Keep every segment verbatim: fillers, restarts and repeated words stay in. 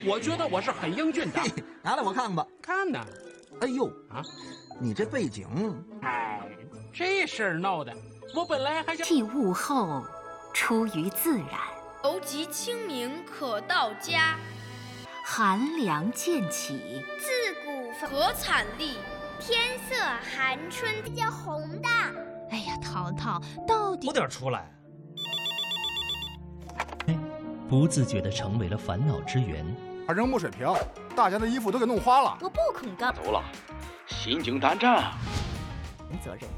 我觉得我是很英俊的。 拿来我看看吧。 看呢？ 哎呦啊， 你这背景， 哎，这事儿闹的，我本来还想替物后，出于自然。 犹及清明可到家， 寒凉渐起， 自古何惨丽，天色寒春叫红的。 哎呀，淘淘，到底早点出来。 不自觉地成为了烦恼之源。 扔木水瓶，大家的衣服都给弄花了。 我不肯干。 走了，心惊胆战。 责任。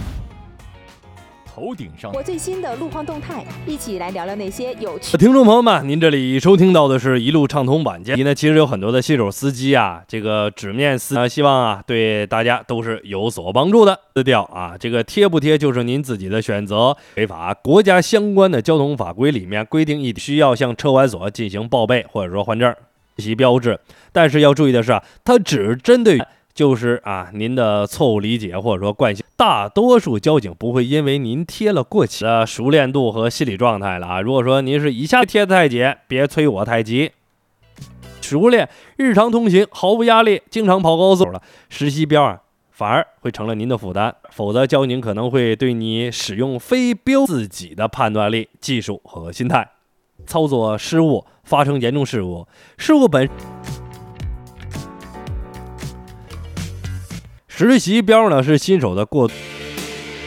头顶上我最新的路况动态，一起来聊聊那些有趣。 听众朋友们，您这里收听到的是一路畅通晚间。呢，其实有很多的新手司机啊，这个纸面司啊，希望啊对大家都是有所帮助的。撕掉啊，这个贴不贴就是您自己的选择。违法，国家相关的交通法规里面规定，一需要向车管所进行报备或者说换证。其标志，但是要注意的是啊，它只针对就是啊您的错误理解或者说惯性，大多数交警不会因为您贴了过期的熟练度和心理状态了啊。如果说您是一下贴得太紧，别催我太急。熟练日常通行毫无压力，经常跑高速了，实习标啊反而会成了您的负担，否则交警可能会对你使用非标自己的判断力、技术和心态。操作失误发生严重事故，事故本实习标呢是新手的过